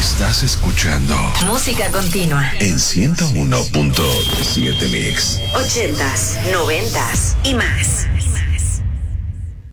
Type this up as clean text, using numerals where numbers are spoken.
Estás escuchando Música Continua en 101.7 Mix. 80s, 90s y más.